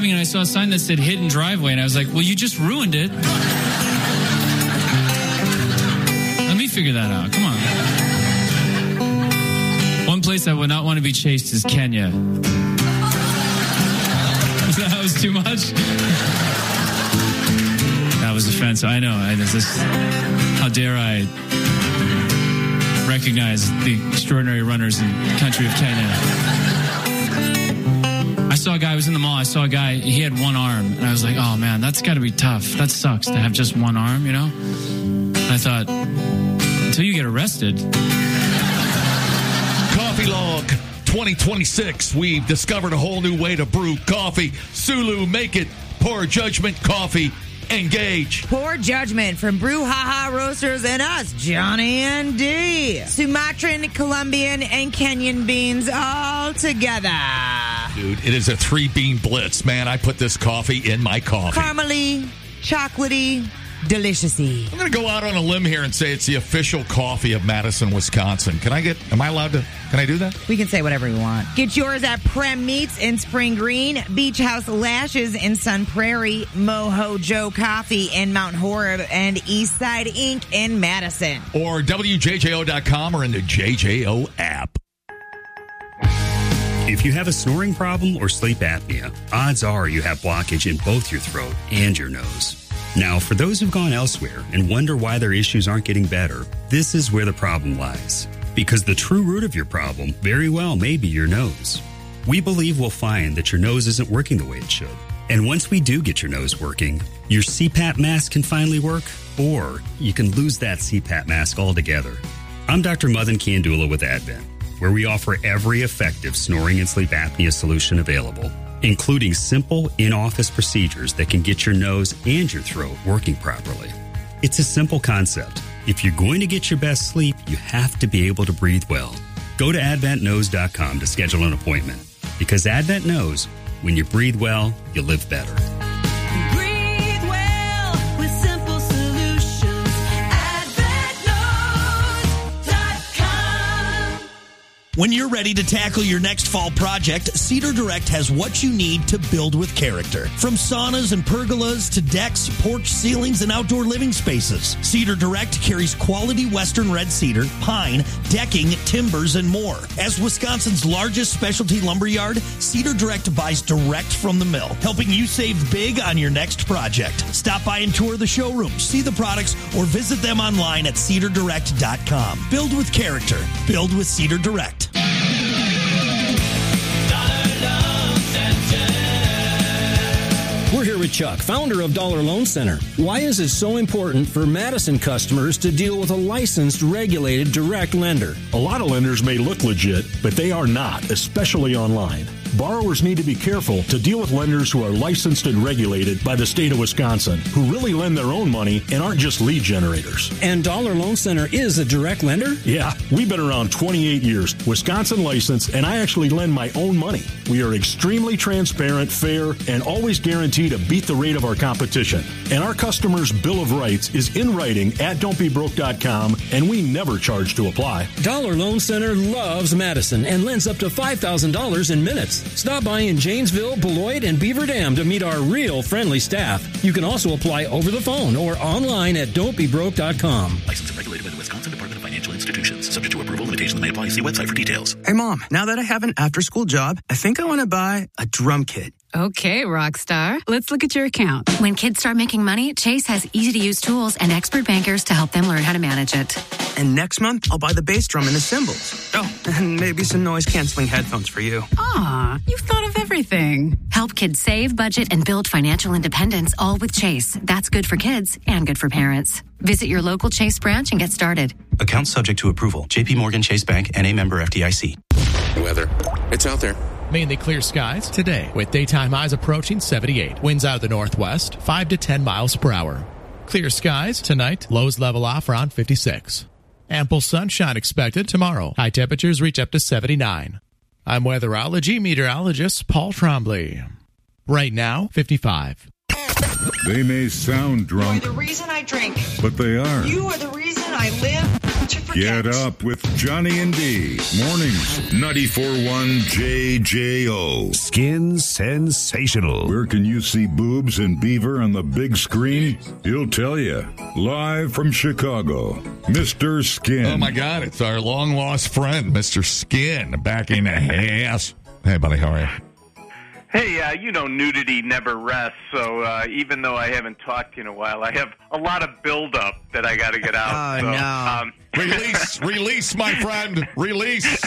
driving and I saw a sign that said hidden driveway, and I was like, well, you just ruined it. Let me figure that out. Come on. One place I would not want to be chased is Kenya. That was too much. That was offensive. I know. How dare I recognize the extraordinary runners in the country of Kenya. I saw a guy, I was in the mall, I saw a guy, he had one arm, and I was like, oh man, that's got to be tough. That sucks to have just one arm, you know? And I thought, until you get arrested. Coffee Log 2026, we've discovered a whole new way to brew coffee. Sulu, make it. Poor Judgment Coffee. Engage. Poor Judgment from Brouhaha Roasters and us, Johnny and D. Sumatran, Colombian, and Kenyan beans all together. Dude, it is a 3-bean blitz, man. I put this coffee in my coffee. Caramely, chocolatey, deliciousy. I'm going to go out on a limb here and say it's the official coffee of Madison, Wisconsin. Can I do that? We can say whatever we want. Get yours at Prem Meats in Spring Green, Beach House Lashes in Sun Prairie, Moho Joe Coffee in Mount Horeb, and Eastside Inc. in Madison. Or WJJO.com or in the JJO app. If you have a snoring problem or sleep apnea, odds are you have blockage in both your throat and your nose. Now, for those who've gone elsewhere and wonder why their issues aren't getting better, this is where the problem lies. Because the true root of your problem very well may be your nose. We believe we'll find that your nose isn't working the way it should. And once we do get your nose working, your CPAP mask can finally work, or you can lose that CPAP mask altogether. I'm Dr. Madan Kandula with Advent, where we offer every effective snoring and sleep apnea solution available, including simple in-office procedures that can get your nose and your throat working properly. It's a simple concept. If you're going to get your best sleep, you have to be able to breathe well. Go to AdventKnows.com to schedule an appointment, because Advent knows when you breathe well, you live better. Breathe well with simple solutions. AdventKnows.com. When you're ready to tackle your next fall project, Cedar Direct has what you need to build with character. From saunas and pergolas to decks, porch ceilings, and outdoor living spaces, Cedar Direct carries quality Western red cedar, pine, decking, timbers, and more. As Wisconsin's largest specialty lumber yard, Cedar Direct buys direct from the mill, helping you save big on your next project. Stop by and tour the showroom, see the products, or visit them online at cedardirect.com. Build with character. Build with Cedar Direct. We're here with Chuck, founder of Dollar Loan Center. Why is it so important for Madison customers to deal with a licensed, regulated, direct lender? A lot of lenders may look legit, but they are not, especially online. Borrowers need to be careful to deal with lenders who are licensed and regulated by the state of Wisconsin, who really lend their own money and aren't just lead generators. And Dollar Loan Center is a direct lender? Yeah, we've been around 28 years, Wisconsin licensed, and I actually lend my own money. We are extremely transparent, fair, and always guarantee to beat the rate of our competition. And our customers' Bill of Rights is in writing at don'tbebroke.com, and we never charge to apply. Dollar Loan Center loves Madison and lends up to $5,000 in minutes. Stop by in Janesville, Beloit, and Beaver Dam to meet our real friendly staff. You can also apply over the phone or online at don'tbebroke.com. Licensed and regulated by the Wisconsin Department of Financial Institutions. Subject to approval, limitations may apply. See website for details. Hey, Mom, now that I have an after-school job, I think I want to buy a drum kit. Okay, Rockstar. Let's look at your account. When kids start making money, Chase has easy-to-use tools and expert bankers to help them learn how to manage it. And next month, I'll buy the bass drum and the cymbals. Oh, and maybe some noise-canceling headphones for you. Aw, you've thought of everything. Help kids save, budget, and build financial independence, all with Chase. That's good for kids and good for parents. Visit your local Chase branch and get started. Account subject to approval. J.P. Morgan Chase Bank and a member FDIC. Weather. It's out there. Mainly clear skies today with daytime highs approaching 78. Winds out of the northwest, 5 to 10 miles per hour. Clear skies tonight. Lows level off around 56. Ample sunshine expected tomorrow. High temperatures reach up to 79. I'm weatherology meteorologist Paul Trombley. Right now, 55. They may sound drunk. You're the reason I drink. But they are. You are the reason I live. Get up with Johnny and D. Mornings, 94.1 JJO. Skin sensational. Where can you see boobs and beaver on the big screen? He'll tell you. Live from Chicago, Mr. Skin. Oh, my God. It's our long-lost friend, Mr. Skin, back in the house. Hey, buddy. How are you? Hey, nudity never rests, so even though I haven't talked to you in a while, I have a lot of buildup that I got to get out. Oh, no. Release, my friend. Release.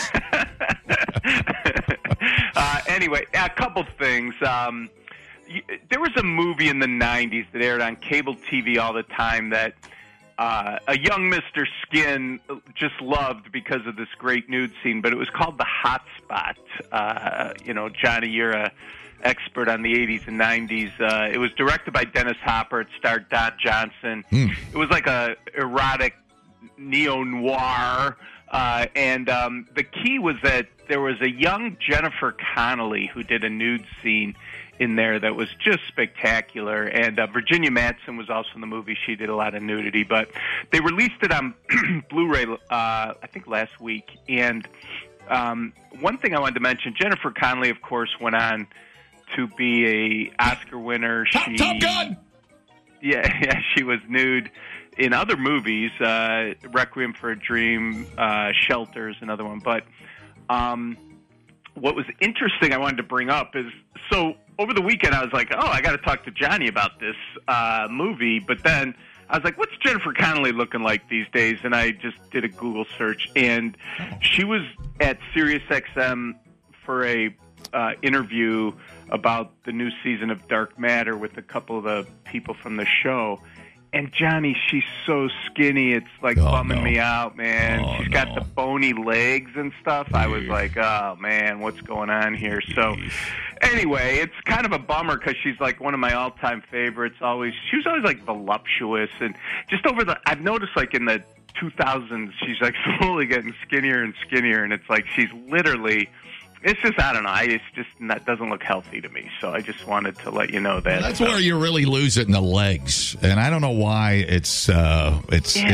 Anyway, a couple things. There was a movie in the 90s that aired on cable TV all the time that a young Mr. Skin just loved because of this great nude scene, but it was called The Hot Spot. Johnny, you're a expert on the 80s and 90s. It was directed by Dennis Hopper. It starred Dot Johnson. It was like a erotic neo-noir, and the key was that there was a young Jennifer Connelly who did a nude scene in there that was just spectacular, and Virginia Madsen was also in the movie. She did a lot of nudity, but they released it on Blu-ray, I think last week, and one thing I wanted to mention, Jennifer Connelly, of course, went on to be a Oscar winner. Top Gun! Yeah, she was nude in other movies, Requiem for a Dream, Shelter's another one, but what was interesting I wanted to bring up is, so over the weekend I was like, I got to talk to Johnny about this movie, but then I was like, what's Jennifer Connelly looking like these days? And I just did a Google search, and she was at SiriusXM for a interview about the new season of Dark Matter with a couple of the people from the show. And Johnny, she's so skinny, it's like bumming me out, man. She's got the bony legs and stuff. I was like, oh, man, what's going on here? So anyway, it's kind of a bummer because she's like one of my all-time favorites. She was always like voluptuous. And just I've noticed like in the 2000s, she's like slowly getting skinnier and skinnier. And it's like she's literally... It's just, I don't know. It's just doesn't look healthy to me. So I just wanted to let you know that. That's where you really lose it in the legs, and I don't know why it's not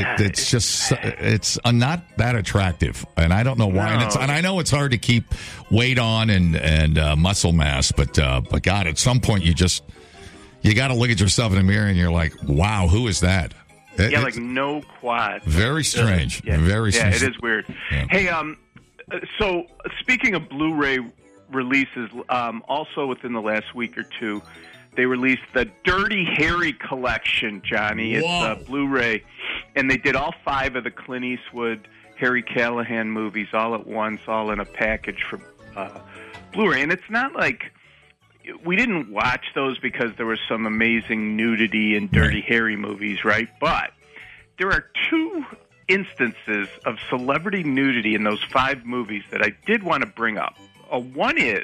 that attractive, and I don't know why. No. And I know it's hard to keep weight on and muscle mass, but God, at some point you got to look at yourself in the mirror and you're like, wow, who is that? Like no quad. Very strange. Very strange. Yeah, it is weird. Yeah. Hey, so speaking of Blu-ray releases, also within the last week or two, they released the Dirty Harry collection, Johnny. It's a Blu-ray, and they did all 5 of the Clint Eastwood, Harry Callahan movies all at once, all in a package for Blu-ray. And it's not like we didn't watch those because there was some amazing nudity in Dirty Harry movies, right? But there are 2 instances of celebrity nudity in those 5 movies that I did want to bring up. One is,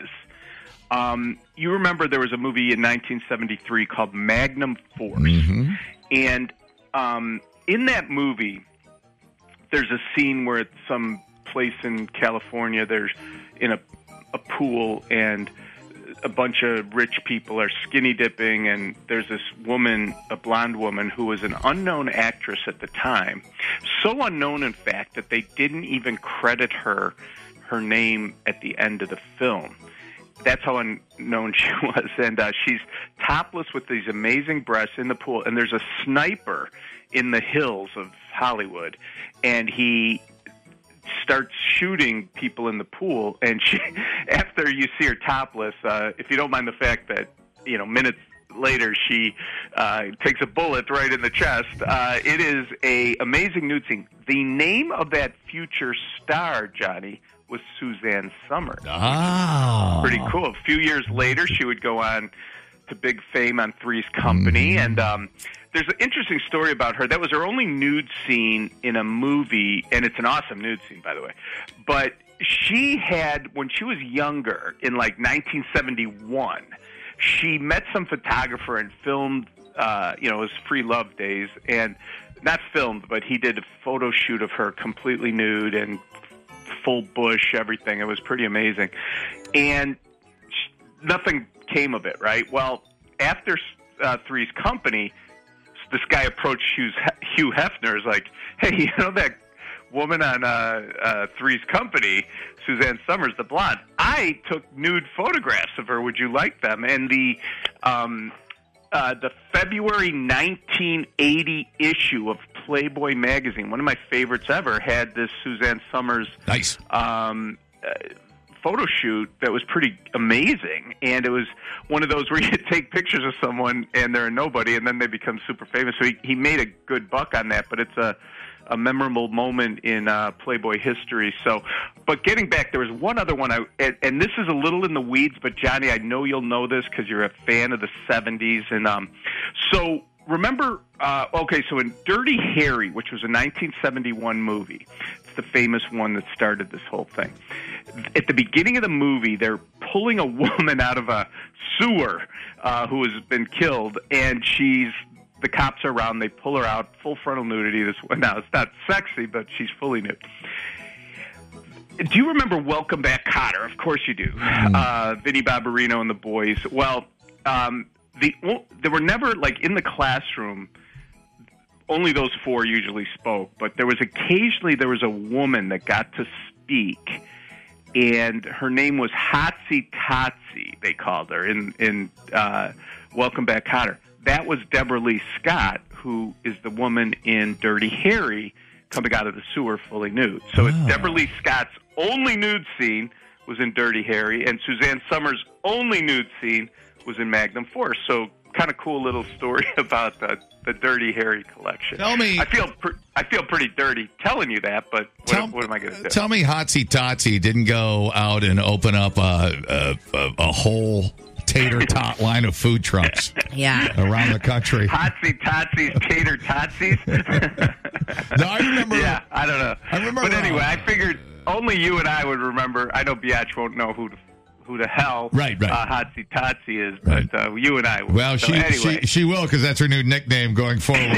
you remember there was a movie in 1973 called Magnum Force. Mm-hmm. And in that movie, there's a scene where at some place in California, there's in a pool, and a bunch of rich people are skinny dipping, and there's this woman, a blonde woman, who was an unknown actress at the time. So unknown, in fact, that they didn't even credit her name at the end of the film. That's how unknown she was. And she's topless with these amazing breasts in the pool, and there's a sniper in the hills of Hollywood, and he starts shooting people in the pool, and she, after you see her topless, if you don't mind the fact that, minutes later she takes a bullet right in the chest, it is a amazing nude scene. The name of that future star, Johnny, was Suzanne Summers. Oh. Pretty cool. A few years later, she would go on to big fame on Three's Company, and there's an interesting story about her. That was her only nude scene in a movie, and it's an awesome nude scene, by the way. But she had, when she was younger, in like 1971, she met some photographer and filmed, it was Free Love days, and not filmed, but he did a photo shoot of her completely nude and full bush, everything. It was pretty amazing. And nothing came of it, right? Well, after Three's Company, this guy approached Hugh Hefner, is like, hey, that woman on Three's Company, Suzanne Summers, the blonde. I took nude photographs of her. Would you like them? And the February 1980 issue of Playboy magazine, one of my favorites ever, had this Suzanne Summers nice photo shoot that was pretty amazing. And it was one of those where you take pictures of someone and they're a nobody, and then they become super famous. So he made a good buck on that, but it's a memorable moment in Playboy history. So, but getting back, there was one other one, and this is a little in the weeds, but Johnny, I know you'll know this because you're a fan of the 70s. And so remember, so in Dirty Harry, which was a 1971 movie, it's the famous one that started this whole thing. At the beginning of the movie, they're pulling a woman out of a sewer who has been killed, and the cops are around. They pull her out, full frontal nudity. Now, it's not sexy, but she's fully nude. Do you remember Welcome Back, Kotter? Of course you do. Vinnie Barbarino and the boys. Well, there were never, like, in the classroom, only those four usually spoke, but there was a woman that got to speak, and her name was Hotsy Totsy, they called her, in Welcome Back, Kotter. That was Deborah Lee Scott, who is the woman in Dirty Harry coming out of the sewer fully nude. So it's Deborah Lee Scott's only nude scene was in Dirty Harry, and Suzanne Summers' only nude scene was in Magnum Force. So kind of cool little story about the Dirty Harry collection. Tell me, I feel pretty dirty telling you that, but what am I going to do? Tell me, Hotsy Totsy didn't go out and open up a whole tater tot line of food trucks around the country. Hotsy Totsy's Tater Totsies? No, I remember. Yeah, I don't know. I remember. But anyway, I figured only you and I would remember. I know Biatch won't know who the hell Hotsy Totsy is, but you and I will. Well, so anyway. she will, because that's her new nickname going forward.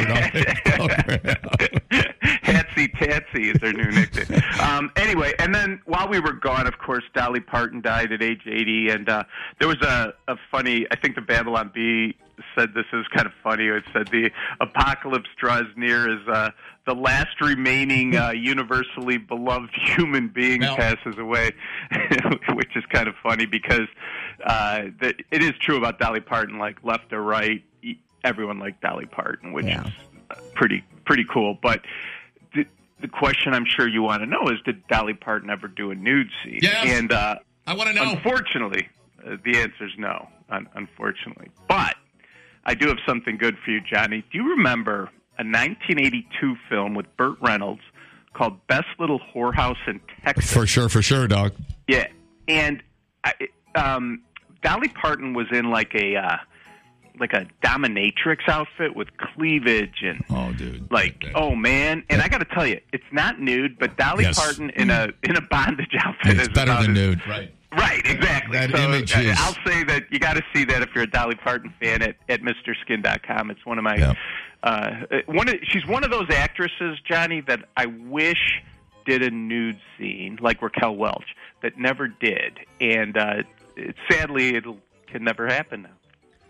Hatsy Tatsy is her new nickname. Anyway, and then while we were gone, of course, Dolly Parton died at age 80, and there was a funny, I think the Babylon Bee said this is kind of funny. It said the apocalypse draws near as the last remaining universally beloved human being passes away, which is kind of funny because it is true about Dolly Parton, like left or right, everyone liked Dolly Parton, which is pretty cool. But the question I'm sure you want to know is, did Dolly Parton ever do a nude scene? Yes. And I want to know. Unfortunately, the answer is no, unfortunately. But I do have something good for you, Johnny. Do you remember a 1982 film with Burt Reynolds called Best Little Whorehouse in Texas? For sure, dog. Yeah. And Dolly Parton was in like a dominatrix outfit with cleavage and oh man. And I got to tell you, it's not nude, but Dolly Parton in a bondage outfit is better than nude, right? Right, exactly. That so image is... I'll say that you got to see that if you're a Dolly Parton fan at MrSkin.com. It's one of my she's one of those actresses, Johnny, that I wish did a nude scene like Raquel Welch that never did, and sadly it can never happen now.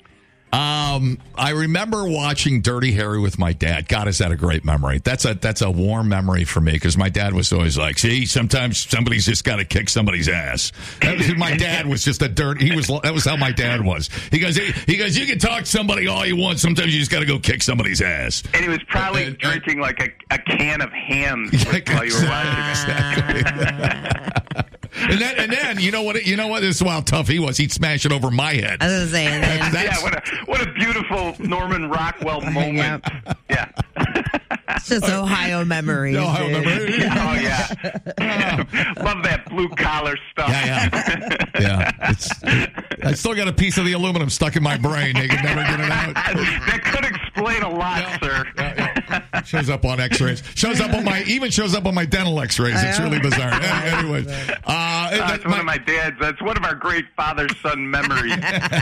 I remember watching Dirty Harry with my dad. God, is that a great memory? That's a warm memory for me, because my dad was always like, see, sometimes somebody's just got to kick somebody's ass. My dad was just that was how my dad was. He goes, you can talk to somebody all you want. Sometimes you just got to go kick somebody's ass. And he was probably drinking like a can of Hamm's while you were watching it. And then you know what? This is how tough he was. He'd smash it over my head. I was gonna say, and then, what a beautiful Norman Rockwell moment. Yeah. It's just Ohio memories. Ohio memories. Oh yeah. Love that blue collar stuff. Yeah. I still got a piece of the aluminum stuck in my brain. They could never get it out. That could explain a lot, sir. Yeah. Shows up on X-rays. Shows up on my dental X-rays. It's really bizarre. Anyways, that's one of my dad's. That's one of our great father-son memories.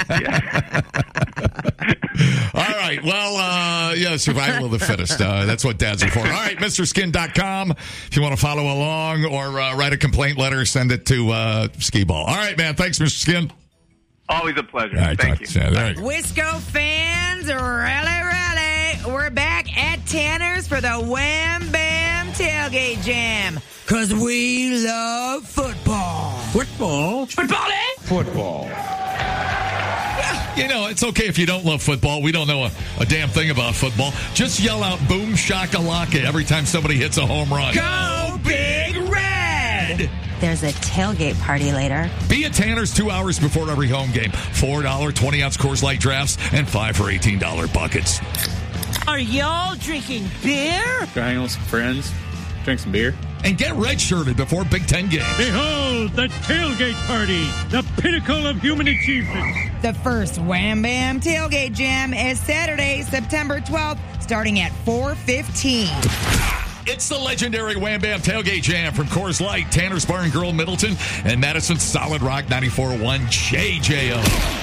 All right. Well, survival of the fittest. That's what dads are for. All right, MrSkin.com. If you want to follow along or write a complaint letter, send it to Skee Ball. All right, man. Thanks, Mr. Skin. Always a pleasure. All right, Thank you. Wisco fans, really, we're back at Tanner's for the Wham Bam Tailgate Jam. Because we love football. Football? Football, eh? Football. You know, it's okay if you don't love football. We don't know a damn thing about football. Just yell out boom shakalaka every time somebody hits a home run. Go Big Red! There's a tailgate party later. Be at Tanner's 2 hours before every home game. $4 20-ounce Coors Light drafts and $5 for $18 buckets. Are y'all drinking beer? Go hang out with some friends, drink some beer. And get red-shirted before Big Ten games. Behold, the tailgate party, the pinnacle of human achievement. The first Wham Bam Tailgate Jam is Saturday, September 12th, starting at 4:15. It's the legendary Wham Bam Tailgate Jam from Coors Light, Tanner's Bar and Grill, Middleton, and Madison's Solid Rock 94.1 JJO.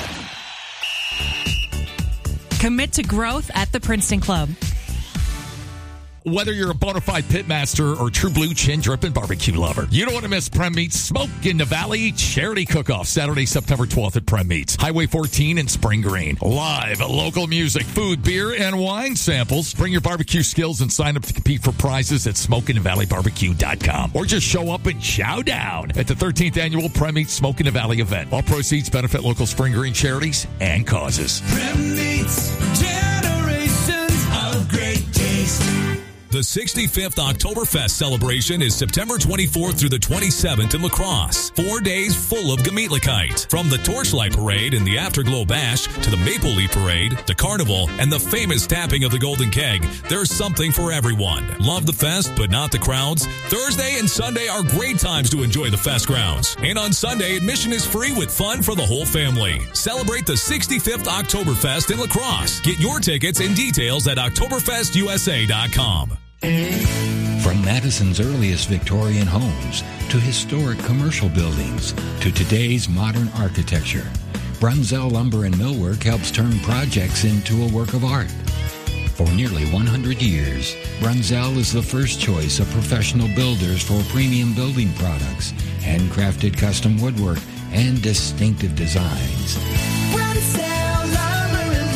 Commit to growth at the Princeton Club. Whether you're a bona fide pitmaster or true blue chin dripping barbecue lover, you don't want to miss Prem Meats Smoke in the Valley Charity Cook-Off, Saturday, September 12th at Prem Meats, Highway 14 in Spring Green. Live local music, food, beer, and wine samples. Bring your barbecue skills and sign up to compete for prizes at SmokeinTheValleyBarbecue.com. Or just show up and chow down at the 13th annual Prem Meats Smoke in the Valley event. All proceeds benefit local Spring Green charities and causes. Prem Meats, generations of great taste. The 65th Oktoberfest celebration is September 24th through the 27th in La Crosse. 4 days full of Gemütlichkeit. From the Torchlight Parade and the Afterglow Bash to the Maple Leaf Parade, the Carnival, and the famous tapping of the Golden Keg, there's something for everyone. Love the fest, but not the crowds? Thursday and Sunday are great times to enjoy the fest grounds. And on Sunday, admission is free with fun for the whole family. Celebrate the 65th Oktoberfest in La Crosse. Get your tickets and details at OktoberfestUSA.com. From Madison's earliest Victorian homes to historic commercial buildings to today's modern architecture, Brunzell Lumber and Millwork helps turn projects into a work of art. For nearly 100 years, Brunzell is the first choice of professional builders for premium building products, handcrafted custom woodwork, and distinctive designs. Brunzell Lumber and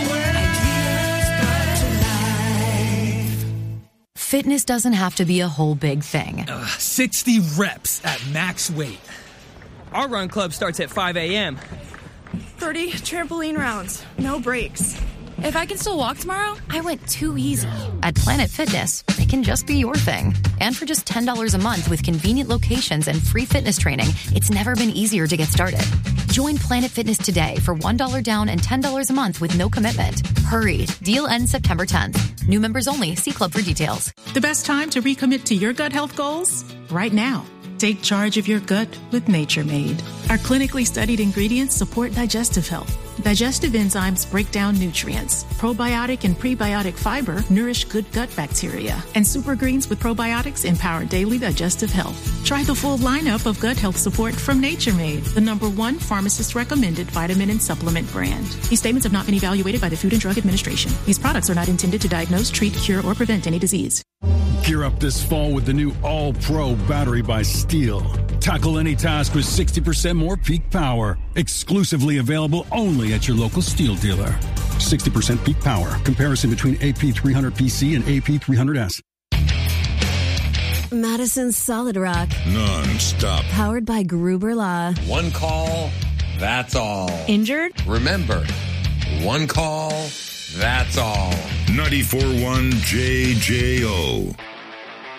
Millwork, ideas brought to life. Fitness doesn't have to be a whole big thing. 60 reps at max weight. Our run club starts at 5 a.m. 30 trampoline rounds, no breaks. If I can still walk tomorrow, I went too easy. At Planet Fitness, it can just be your thing. And for just $10 a month with convenient locations and free fitness training, it's never been easier to get started. Join Planet Fitness today for $1 down and $10 a month with no commitment. Hurry. Deal ends September 10th. New members only. See club for details. The best time to recommit to your gut health goals? Right now. Take charge of your gut with Nature Made. Our clinically studied ingredients support digestive health. Digestive enzymes break down nutrients. Probiotic and prebiotic fiber nourish good gut bacteria. And super greens with probiotics empower daily digestive health. Try the full lineup of gut health support from Nature Made, the #1 pharmacist-recommended vitamin and supplement brand. These statements have not been evaluated by the Food and Drug Administration. These products are not intended to diagnose, treat, cure, or prevent any disease. Gear up this fall with the new All-Pro battery by Steel. Tackle any task with 60% more peak power. Exclusively available only at your local Steel dealer. 60% peak power. Comparison between AP300PC and AP300S. Madison's Solid Rock. Non-stop. Powered by Gruber Law. One call, that's all. Injured? Remember, one call, that's all. 94.1 JJO.